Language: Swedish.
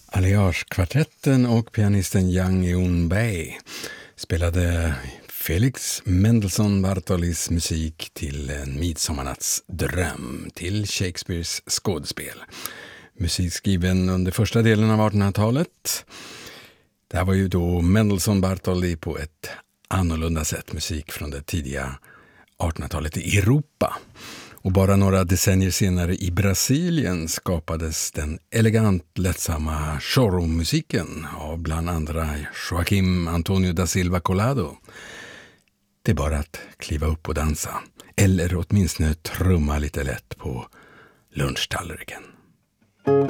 Alliage-kvartetten och pianisten Yang Eun-bae spelade Felix Mendelssohn Bartholdys musik till En midsommarnattsdröm till Shakespeares skådespel. Musik skriven under första delen av 1800-talet. Det här var ju då Mendelssohn Bartholdy på ett annorlunda sätt, musik från det tidiga 1800-talet i Europa. Och bara några decennier senare i Brasilien skapades den elegant lättsamma choro-musiken av bland andra Joaquim Antonio da Silva Collado. Det är bara att kliva upp och dansa, eller åtminstone trumma lite lätt på lunchtallriken.